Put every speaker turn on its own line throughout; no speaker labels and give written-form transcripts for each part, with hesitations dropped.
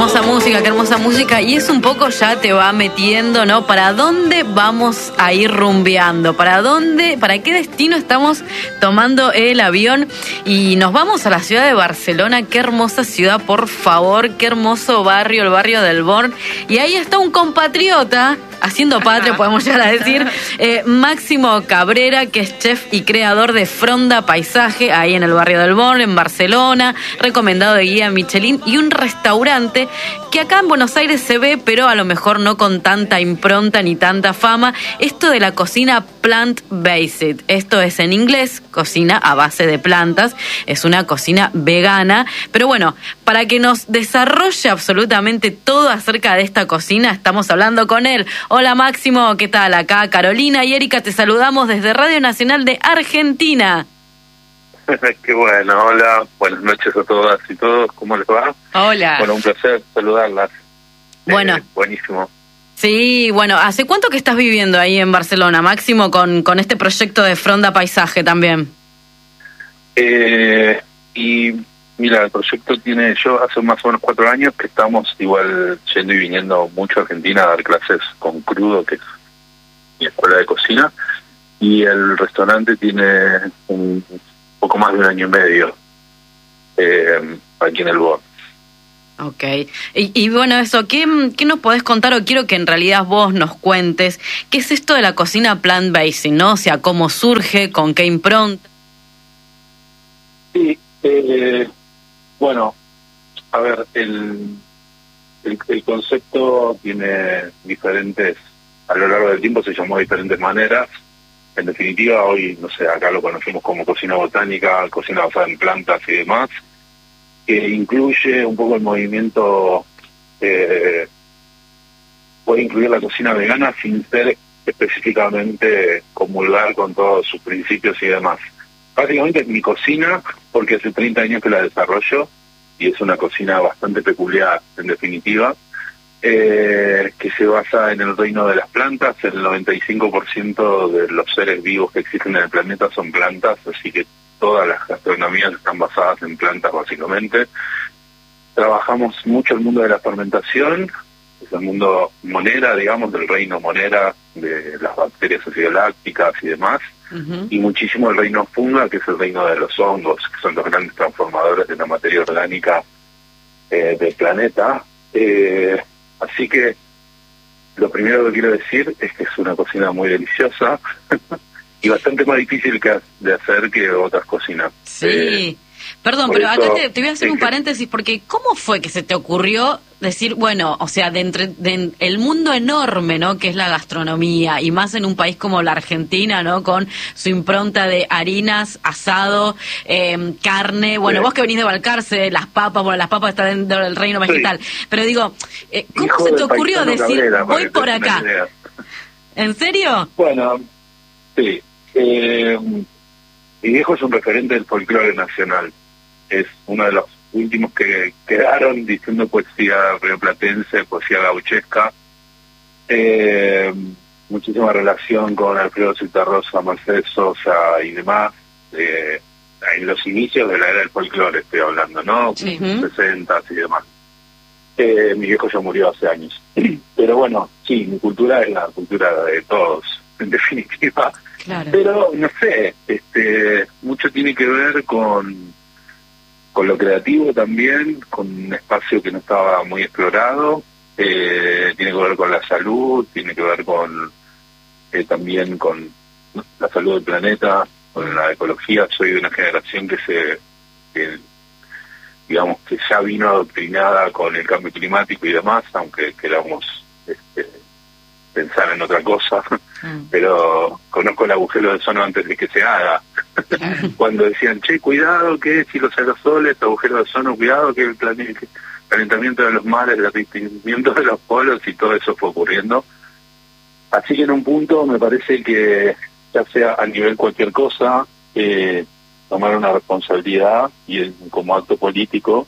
qué hermosa música. Y es un poco ya te va metiendo, ¿no? ¿Para dónde vamos a ir rumbeando? ¿Para qué destino estamos tomando el avión? Y nos vamos a la ciudad de Barcelona. Qué hermosa ciudad, por favor. Qué hermoso barrio, el barrio del Born. Y ahí está un compatriota haciendo patria, podemos llegar a decir, Máximo Cabrera, que es chef y creador de Fronda Paisaje, ahí en el barrio del Born, en Barcelona, recomendado de guía Michelin, y un restaurante que acá en Buenos Aires se ve, pero a lo mejor no con tanta impronta ni tanta fama, esto de la cocina plant-based. Esto es en inglés, cocina a base de plantas, es una cocina vegana, pero bueno, para que nos desarrolle absolutamente todo acerca de esta cocina, estamos hablando con él. Hola Máximo, ¿qué tal? Acá Carolina y Erika te saludamos desde Radio Nacional de Argentina.
Qué bueno, hola, buenas noches a todas y todos, ¿cómo les va?
Hola.
Bueno, un placer saludarlas.
Bueno.
Buenísimo.
Sí, bueno, ¿hace cuánto que estás viviendo ahí en Barcelona, Máximo, con este proyecto de Fronda Paisaje también?
Y mira, el proyecto yo hace más o menos 4 años que estamos igual yendo y viniendo mucho a Argentina a dar clases con Crudo, que es mi escuela de cocina, y el restaurante tiene un poco más de 1 año y medio aquí en el Born.
Ok, y bueno, eso, ¿qué nos podés contar, o quiero que en realidad vos nos cuentes, qué es esto de la cocina plant-based, ¿no? O sea, cómo surge, con qué impronta.
Sí, bueno, a ver, el concepto tiene diferentes, a lo largo del tiempo se llamó de diferentes maneras. En definitiva, hoy, no sé, acá lo conocemos como cocina botánica, cocina basada en plantas y demás, que incluye un poco el movimiento, puede incluir la cocina vegana sin ser específicamente comulgar con todos sus principios y demás. Básicamente es mi cocina, porque hace 30 años que la desarrollo, y es una cocina bastante peculiar, en definitiva, que se basa en el reino de las plantas. El 95% de los seres vivos que existen en el planeta son plantas, así que todas las gastronomías están basadas en plantas, básicamente. Trabajamos mucho el mundo de la fermentación, es el mundo monera, digamos, del reino monera, de las bacterias acidolácticas y demás, y muchísimo el reino funga, que es el reino de los hongos, que son los grandes transformadores de la materia orgánica del planeta. Así que lo primero que quiero decir es que es una cocina muy deliciosa y bastante más difícil de hacer que otras cocinas.
Sí. Perdón, pero acá te voy a hacer un paréntesis, porque ¿cómo fue que se te ocurrió decir, bueno, o sea, de el mundo enorme, ¿no?, que es la gastronomía, y más en un país como la Argentina, ¿no?, con su impronta de harinas, asado, carne, bueno, vos que venís de Balcarce, las papas están dentro del reino vegetal, pero digo, ¿cómo se te ocurrió decir, Cabrera, voy por acá? ¿En serio?
Bueno, sí. Mi viejo es un referente del folclore nacional. Es uno de los últimos que quedaron diciendo poesía rioplatense, poesía gauchesca. Muchísima relación con Alfredo Citarrosa, Mercedes Sosa y demás. En los inicios de la era del folclore estoy hablando, ¿no? 60 y demás. Mi viejo ya murió hace años. Pero bueno, sí, mi cultura es la cultura de todos, en definitiva.
Claro.
Pero, no sé, mucho tiene que ver con lo creativo también, con un espacio que no estaba muy explorado, tiene que ver con la salud, tiene que ver con también con la salud del planeta, con la ecología. Soy de una generación que digamos que ya vino adoctrinada con el cambio climático y demás, aunque queramos pensar en otra cosa, pero conozco el agujero de ozono antes de que se haga. Cuando decían, che, cuidado que si los aerosoles, agujero de ozono, cuidado que el calentamiento de los mares, el derretimiento de los polos, y todo eso fue ocurriendo. Así que en un punto me parece que, ya sea a nivel cualquier cosa, tomar una responsabilidad, y como acto político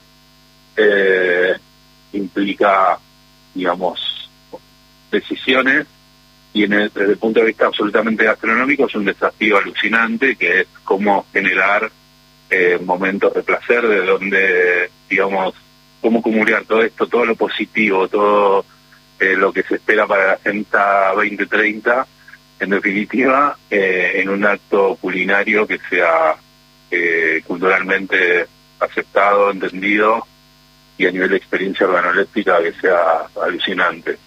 implica, digamos, decisiones, y desde el punto de vista absolutamente gastronómico es un desafío alucinante, que es cómo generar momentos de placer, de donde, digamos, cómo acumular todo esto, todo lo positivo, todo lo que se espera para la Agenda 2030, en definitiva, en un acto culinario que sea culturalmente aceptado, entendido, y a nivel de experiencia organoléptica que sea alucinante.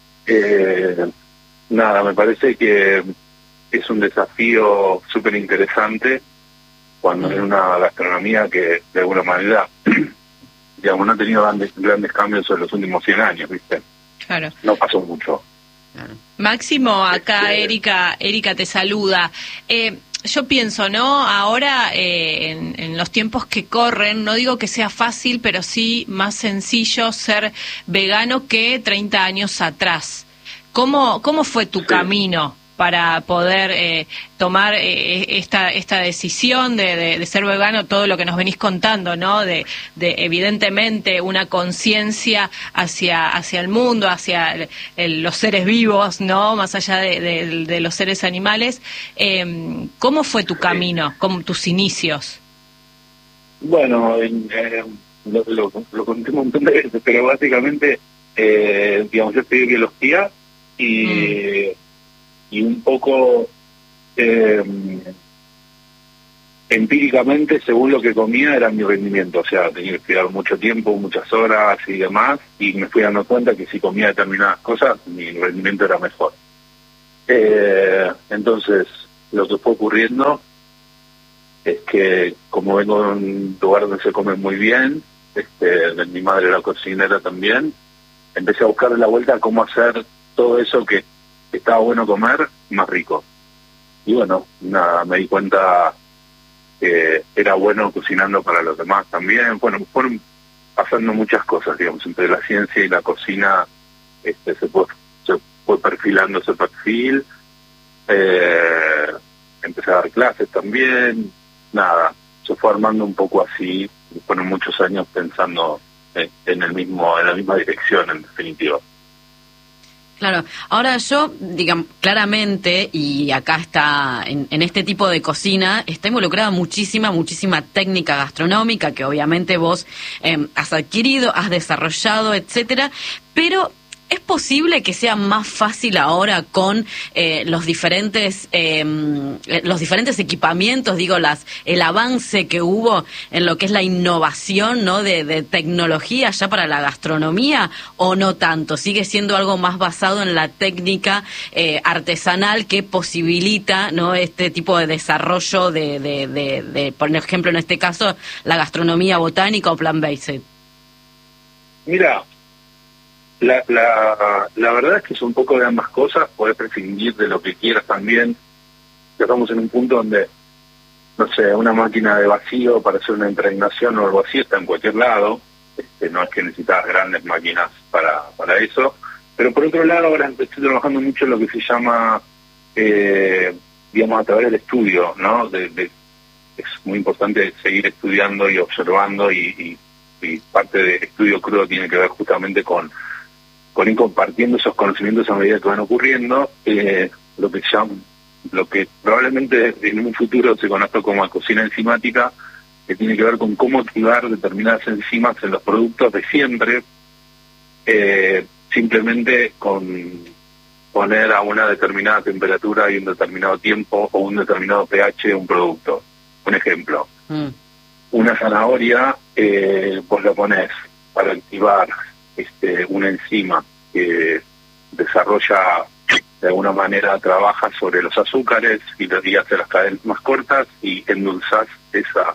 Nada, me parece que es un desafío súper interesante cuando hay una gastronomía que de alguna manera digamos no ha tenido grandes cambios en los últimos 100 años, ¿viste?
Claro.
No pasó mucho.
Claro. Máximo, acá Erika te saluda. Yo pienso, ¿no? Ahora, en los tiempos que corren, no digo que sea fácil, pero sí más sencillo ser vegano que 30 años atrás. ¿Cómo fue tu camino para poder tomar esta decisión de ser vegano? Todo lo que nos venís contando, ¿no? De evidentemente una conciencia hacia el mundo, hacia los seres vivos, ¿no? Más allá de los seres animales. ¿Cómo fue tu camino, tus inicios?
Bueno, lo conté un montón de veces, pero básicamente, digamos, yo estudié biología y un poco empíricamente, según lo que comía, era mi rendimiento. O sea, tenía que estudiar mucho tiempo, muchas horas y demás, y me fui dando cuenta que si comía determinadas cosas, mi rendimiento era mejor. Entonces, lo que fue ocurriendo es que, como vengo de un lugar donde se come muy bien, mi madre era cocinera también, empecé a buscar la vuelta a cómo hacer todo eso que estaba bueno comer más rico. Y bueno, nada, me di cuenta que era bueno cocinando para los demás también. Bueno, fueron pasando muchas cosas, digamos, entre la ciencia y la cocina se fue perfilando ese perfil. Empecé a dar clases también. Nada, se fue armando un poco así. Fueron muchos años pensando en la misma dirección, en definitiva.
Claro, ahora yo, digamos, claramente, y acá está, en este tipo de cocina, está involucrada muchísima técnica gastronómica que obviamente vos has adquirido, has desarrollado, etcétera, pero ¿es posible que sea más fácil ahora con los diferentes equipamientos, digo, el avance que hubo en lo que es la innovación, ¿no? de tecnología ya para la gastronomía, o no tanto? ¿Sigue siendo algo más basado en la técnica artesanal que posibilita, ¿no? este tipo de desarrollo de, por ejemplo, en este caso, la gastronomía botánica o plant-based?
Mira, La verdad es que es un poco de ambas cosas. Podés prescindir de lo que quieras también. Ya estamos en un punto donde, no sé, una máquina de vacío para hacer una impregnación o algo así está en cualquier lado. No es que necesitas grandes máquinas para eso. Pero por otro lado, ahora estoy trabajando mucho en lo que se llama, digamos, a través del estudio, ¿no? Es muy importante seguir estudiando y observando, y parte del estudio crudo tiene que ver justamente con ir compartiendo esos conocimientos a medida que van ocurriendo, lo que probablemente en un futuro se conozca como cocina enzimática, que tiene que ver con cómo activar determinadas enzimas en los productos de siempre, simplemente con poner a una determinada temperatura y un determinado tiempo o un determinado pH un producto. Un ejemplo, una zanahoria, vos la ponés para activar una enzima que desarrolla, de alguna manera trabaja sobre los azúcares y hace las cadenas más cortas, y endulzás esa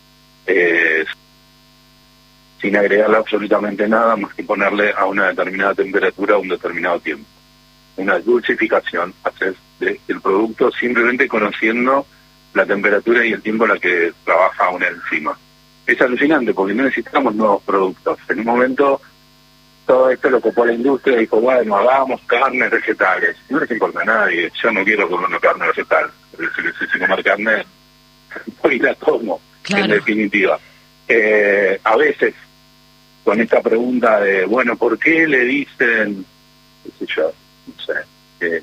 sin agregarle absolutamente nada más que ponerle a una determinada temperatura a un determinado tiempo. Una dulcificación haces del producto simplemente conociendo la temperatura y el tiempo en la que trabaja una enzima. Es alucinante porque no necesitamos nuevos productos. En un momento todo esto lo ocupó la industria y dijo, bueno, hagamos carnes vegetales. No les importa a nadie, yo no quiero comer una carne vegetal. Si comer carne, pues la como, claro. En definitiva. A veces, con esta pregunta de, bueno, ¿por qué le dicen, qué sé yo, no sé,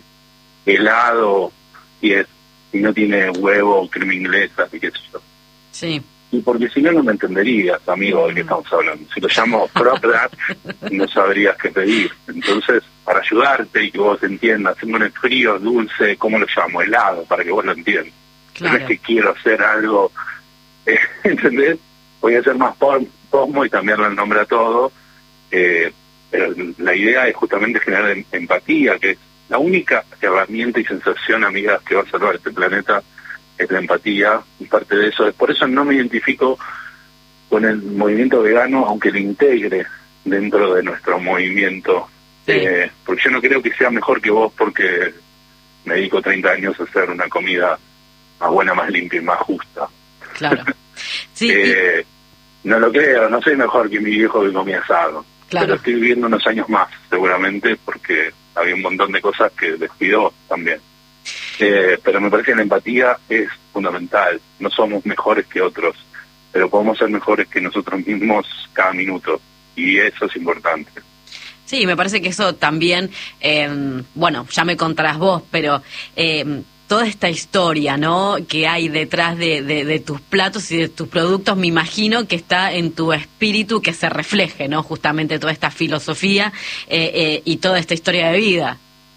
helado si no tiene huevo, crema inglesa, y qué sé yo?
Sí.
Y porque si no, no me entenderías, amigo, de qué estamos hablando. Si lo llamo prop that, no sabrías qué pedir. Entonces, para ayudarte y que vos entiendas, haciéndole frío, dulce, ¿cómo lo llamo? Helado, para que vos lo entiendas.
Claro.
No es que quiero hacer algo, ¿entendés? Voy a hacer más posmo y cambiarle el nombre a todo, pero la idea es justamente generar empatía, que es la única herramienta y sensación, amigas, que va a salvar este planeta, es la empatía, y parte de eso es, por eso no me identifico con el movimiento vegano, aunque lo integre dentro de nuestro movimiento,
Sí.
porque yo no creo que sea mejor que vos, porque me dedico 30 años a hacer una comida más buena, más limpia y más justa.
Claro. Sí,
No lo creo, no soy mejor que mi viejo que comía asado,
Claro.
pero estoy viviendo unos años más, seguramente, porque había un montón de cosas que descuidó también. Pero me parece que la empatía es fundamental. No somos mejores que otros, pero podemos ser mejores que nosotros mismos cada minuto, y eso es importante.
Sí, me parece que eso también, bueno, ya me contarás vos, pero toda esta historia, ¿no?, que hay detrás de tus platos y de tus productos, me imagino que está en tu espíritu, que se refleje, ¿no?, justamente toda esta filosofía y toda esta historia de vida.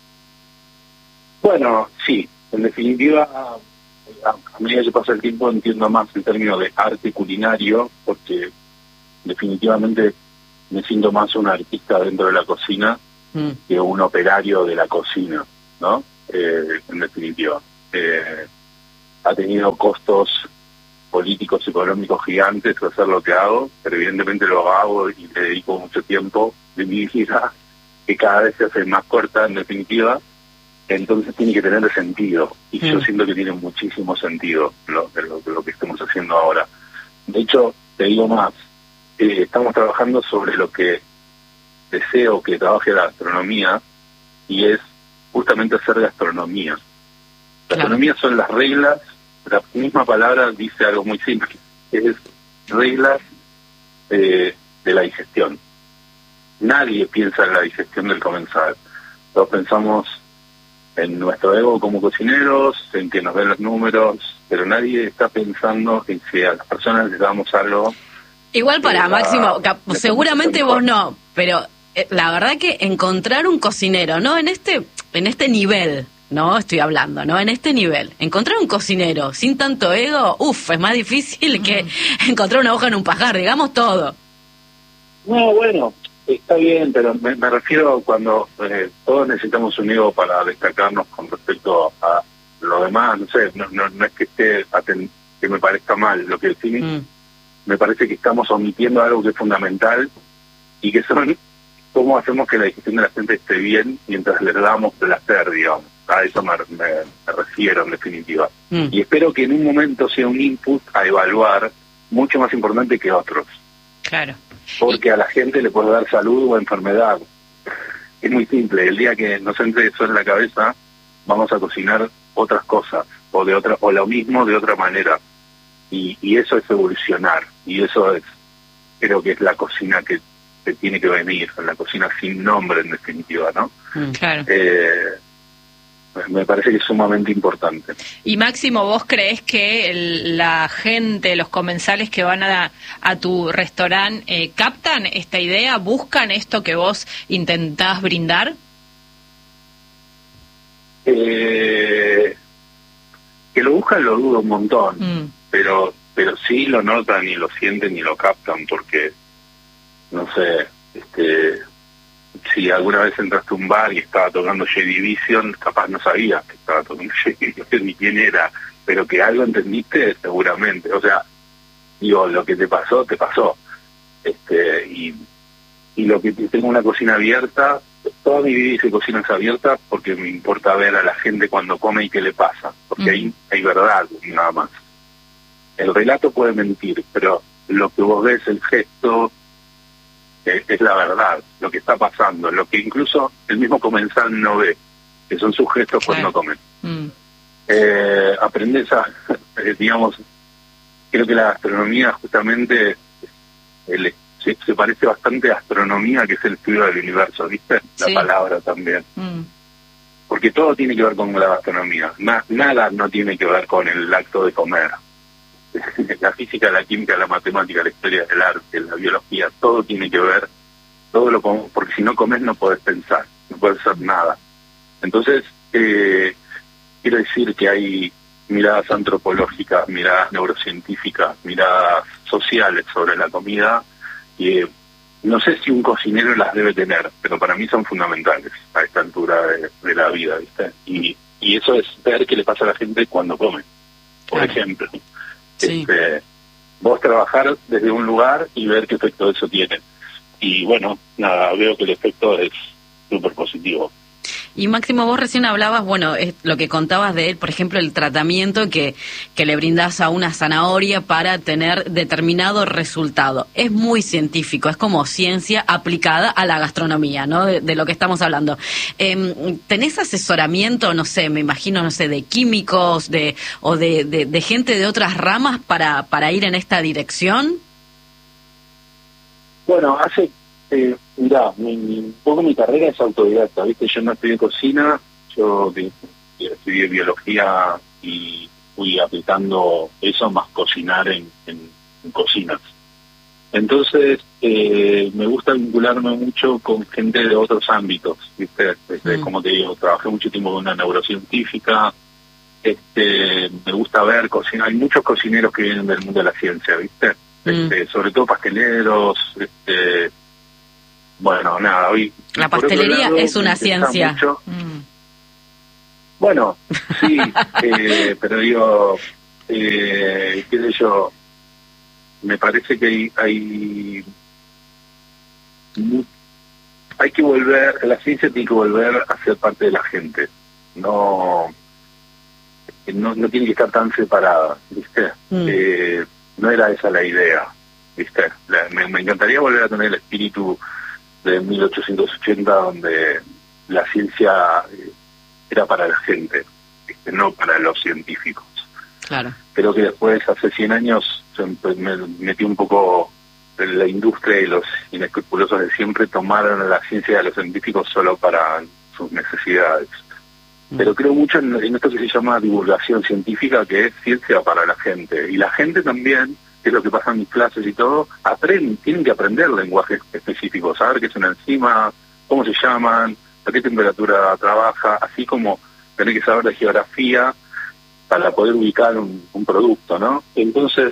Bueno, sí, en definitiva, a medida que pasa el tiempo entiendo más el término de arte culinario, porque definitivamente me siento más un artista dentro de la cocina que un operario de la cocina, ¿no? En definitiva. Ha tenido costos políticos y económicos gigantes hacer lo que hago, pero evidentemente lo hago y le dedico mucho tiempo de mi vida, que cada vez se hace más corta, en definitiva. Entonces tiene que tener sentido, y yo siento que tiene muchísimo sentido lo que estamos haciendo ahora. De hecho, te digo más, estamos trabajando sobre lo que deseo que trabaje la gastronomía, y es justamente hacer gastronomía.
Claro.
Gastronomía son las reglas, la misma palabra dice algo muy simple, que es reglas de la digestión. Nadie piensa en la digestión del comensal. Todos pensamos en nuestro ego como cocineros, en que nos den los números, pero nadie está pensando en si a las personas les damos algo.
Igual para Máximo, seguramente vos no, pero la verdad que encontrar un cocinero, ¿no?, en este nivel, no estoy hablando, ¿no?, en este nivel, encontrar un cocinero sin tanto ego, es más difícil que encontrar una hoja en un pajar, digamos todo.
No, bueno, está bien, pero me refiero cuando todos necesitamos un ego para destacarnos con respecto a lo demás. No sé, no es que esté que me parezca mal lo que decís. Me parece que estamos omitiendo algo que es fundamental, y que son cómo hacemos que la digestión de la gente esté bien mientras le damos placer, digamos. A eso me refiero, en definitiva. Y espero que en un momento sea un input a evaluar mucho más importante que otros.
Claro.
Porque a la gente le puede dar salud o enfermedad. Es muy simple. El día que nos entre eso en la cabeza, vamos a cocinar otras cosas, o lo mismo de otra manera. Y eso es evolucionar. Y eso es, creo que es la cocina que tiene que venir, la cocina sin nombre, en definitiva, ¿no?
Claro.
Me parece que es sumamente importante.
Y Máximo, ¿vos creés que la gente, los comensales que van a tu restaurante, captan esta idea, buscan esto que vos intentás brindar?
Que lo buscan lo dudo un montón, pero sí lo notan y lo sienten y lo captan, porque, no sé, si alguna vez entraste a un bar y estaba tocando Joy Division, capaz no sabías que estaba tocando Joy Division ni quién era, pero que algo entendiste seguramente. O sea, digo, lo que te pasó, y lo que tengo una cocina abierta, toda mi vida hice cocinas abiertas porque me importa ver a la gente cuando come y qué le pasa, porque ahí hay verdad, nada más. El relato puede mentir, pero lo que vos ves, el gesto, es la verdad, lo que está pasando, lo que incluso el mismo comensal no ve, que son sus gestos cuando comen. Aprendes digamos, creo que la gastronomía justamente se parece bastante a astronomía, que es el estudio del universo, ¿viste? La palabra también. Porque todo tiene que ver con la gastronomía, nada no tiene que ver con el acto de comer. la física, la química, la matemática, la historia del arte, la biología, todo tiene que ver, todo lo porque si no comes no podés pensar, no podés hacer nada. Entonces, quiero decir que hay miradas antropológicas, miradas neurocientíficas, miradas sociales sobre la comida, y no sé si un cocinero las debe tener, pero para mí son fundamentales a esta altura de la vida, ¿viste? Y eso es ver qué le pasa a la gente cuando come, por ejemplo.
Sí.
Vos trabajar desde un lugar y ver qué efecto eso tiene. Y bueno, nada, veo que el efecto es súper positivo.
Y Máximo, vos recién hablabas, bueno, es lo que contabas de él, por ejemplo, el tratamiento que le brindás a una zanahoria para tener determinado resultado. Es muy científico, es como ciencia aplicada a la gastronomía, ¿no? De lo que estamos hablando. ¿Tenés asesoramiento, no sé, me imagino, no sé, de químicos o de gente de otras ramas para ir en esta dirección?
Bueno, mirá, un poco mi carrera es autodidacta, ¿viste? Yo no estudié cocina, yo estudié biología y fui aplicando eso más cocinar en cocinas. Entonces, me gusta vincularme mucho con gente de otros ámbitos, ¿viste? Como te digo, trabajé mucho tiempo con una neurocientífica, me gusta ver cocina, hay muchos cocineros que vienen del mundo de la ciencia, ¿viste? Sobre todo pasteleros, bueno, nada, hoy...
La pastelería es una ciencia.
Bueno, sí, pero digo, qué sé yo, me parece que hay que volver, la ciencia tiene que volver a ser parte de la gente, no tiene que estar tan separada, ¿viste? No era esa la idea, ¿viste? Me encantaría volver a tener el espíritu de 1880, donde la ciencia era para la gente, no para los científicos.
Claro.
Pero que después, hace 100 años, me metí un poco en la industria y los inescrupulosos de siempre tomaron la ciencia de los científicos solo para sus necesidades. Pero creo mucho en esto que se llama divulgación científica, que es ciencia para la gente. Y la gente también, que es lo que pasa en mis clases y todo, tienen que aprender lenguajes específicos, saber qué es una enzima, cómo se llaman, a qué temperatura trabaja, así como tener que saber de geografía para poder ubicar un producto, ¿no? Entonces,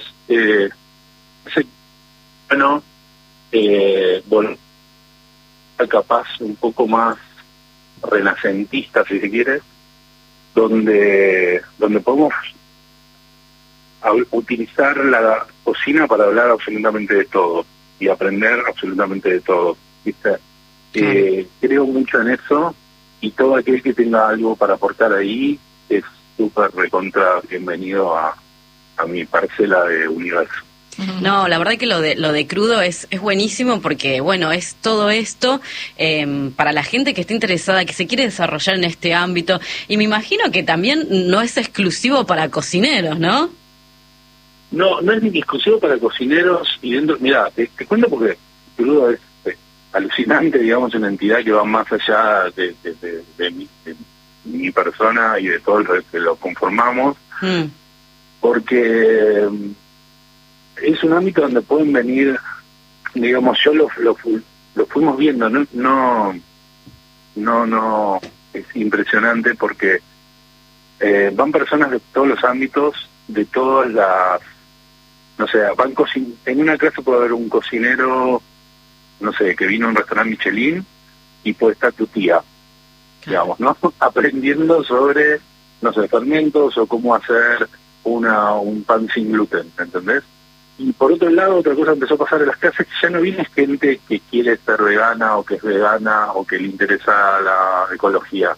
volver capaz un poco más renacentista, si se quiere, donde podemos utilizar la cocina para hablar absolutamente de todo y aprender absolutamente de todo, ¿viste? Creo mucho en eso, y todo aquel que tenga algo para aportar ahí es súper recontra bienvenido a mi parcela de universo.
No, la verdad que lo de crudo es buenísimo, porque bueno, es todo esto para la gente que está interesada, que se quiere desarrollar en este ámbito, y me imagino que también no es exclusivo para cocineros, ¿no?
No es ni exclusivo para cocineros, y dentro, mira, te cuento porque crudo es alucinante, digamos, una entidad que va más allá de mi persona y de todo lo que lo conformamos, porque es un ámbito donde pueden venir, digamos, yo lo fuimos viendo, no es impresionante, porque van personas de todos los ámbitos, de todas las, no sé, en una clase puede haber un cocinero, no sé, que vino a un restaurante Michelin, y puede estar tu tía, digamos, ¿no? Aprendiendo sobre, no sé, fermentos o cómo hacer un pan sin gluten, ¿entendés? Y por otro lado, otra cosa empezó a pasar en las clases, que ya no viene gente que quiere ser vegana o que es vegana o que le interesa la ecología.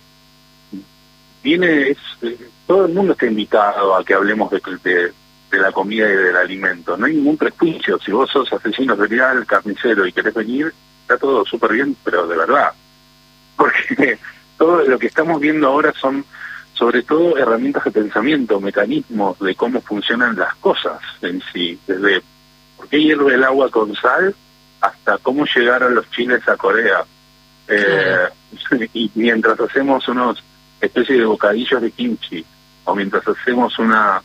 Todo el mundo está invitado a que hablemos de la comida y del alimento. No hay ningún prejuicio. Si vos sos asesino serial, carnicero y querés venir, está todo súper bien, pero de verdad. Porque todo lo que estamos viendo ahora son, sobre todo, herramientas de pensamiento, mecanismos de cómo funcionan las cosas en sí, desde por qué hierve el agua con sal hasta cómo llegaron los chiles a Corea. Y mientras hacemos unos especies de bocadillos de kimchi, o mientras hacemos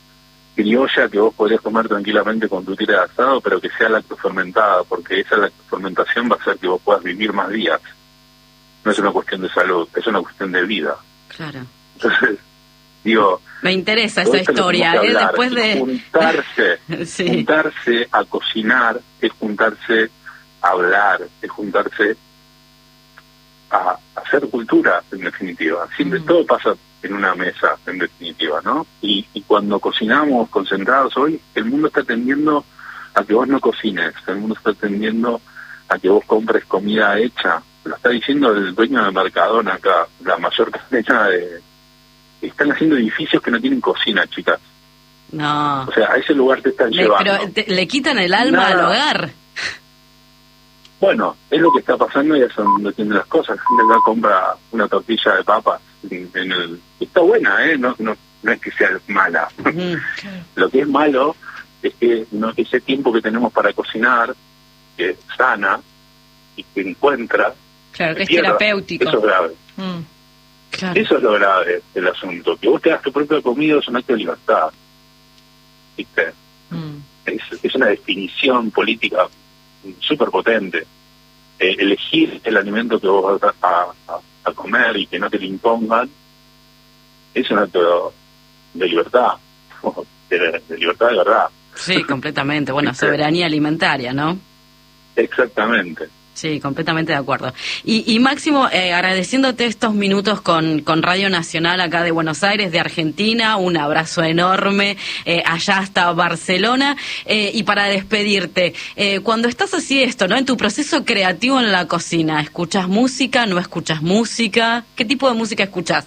criolla que vos podés comer tranquilamente con tu tira de asado, pero que sea lactofermentada, porque esa lactofermentación va a hacer que vos puedas vivir más días. No es una cuestión de salud, es una cuestión de vida.
Claro.
Entonces, digo...
Me interesa esa historia, después de...
Sí. Juntarse a cocinar es juntarse a hablar, es juntarse a hacer cultura, en definitiva. Siempre todo pasa en una mesa, en definitiva, ¿no? Y cuando cocinamos concentrados hoy, el mundo está tendiendo a que vos no cocines, el mundo está tendiendo a que vos compres comida hecha. Lo está diciendo el dueño de Mercadona acá, la mayor cadena de... Están haciendo edificios que no tienen cocina, chicas.
No.
O sea, a ese lugar te están llevando.
Pero le quitan el alma al hogar.
Bueno, es lo que está pasando y eso no tiene las cosas. La gente acá compra una tortilla de papas está buena, no es que sea mala. Lo que es malo es que ese tiempo que tenemos para cocinar, que es sana y que encuentra,
claro, que es terapéutico.
Eso es grave.
Claro.
Eso es lo grave del asunto. Que vos te hagas tu propia comida es un acto de libertad. ¿Viste? Es una definición política súper potente. Elegir el alimento que vos vas a comer y que no te lo impongan es un acto de libertad, de libertad de verdad.
Sí, completamente. Bueno, soberanía alimentaria, ¿no?
Exactamente.
Sí, completamente de acuerdo. Y Máximo, agradeciéndote estos minutos con Radio Nacional acá de Buenos Aires, de Argentina, un abrazo enorme allá hasta Barcelona, y para despedirte, cuando estás así ¿no? En tu proceso creativo en la cocina, ¿escuchas música, no escuchas música? ¿Qué tipo de música escuchas?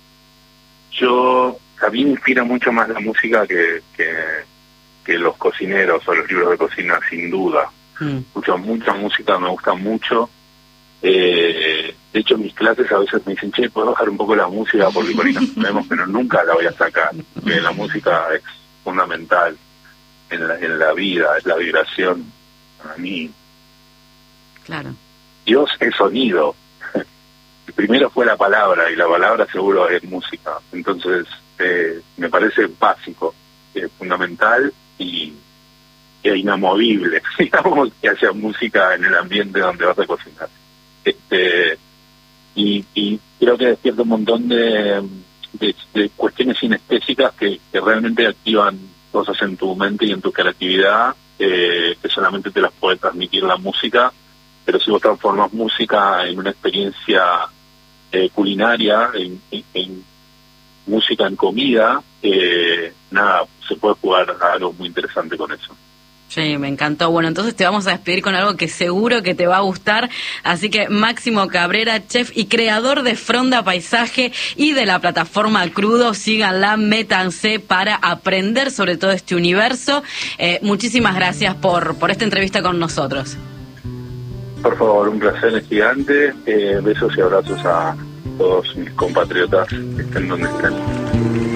A mí me inspira mucho más la música que los cocineros o los libros de cocina, sin duda. Escucho mucha música, me gusta mucho. De hecho, mis clases a veces me dicen, che, ¿puedo bajar un poco la música? Porque por ahí nos vemos, pero nunca la voy a sacar. Porque la música es fundamental en la vida, es la vibración. Para mí,
claro.
Dios es sonido. Primero fue la palabra, y la palabra seguro es música. Entonces, me parece básico, fundamental y inamovible, digamos, que haya música en el ambiente donde vas a cocinar. Y creo que despierta un montón de cuestiones sinestésicas que realmente activan cosas en tu mente y en tu creatividad, que solamente te las puede transmitir la música, pero si vos transformas música en una experiencia culinaria, en música en comida, se puede jugar a algo muy interesante con eso.
Sí, me encantó. Bueno, entonces te vamos a despedir con algo que seguro que te va a gustar. Así que Máximo Cabrera, chef y creador de Fronda Paisaje y de la plataforma Crudo, síganla, métanse para aprender sobre todo este universo. Muchísimas gracias por esta entrevista con nosotros.
Por favor, un placer gigante. Besos y abrazos a todos mis compatriotas que estén donde estén.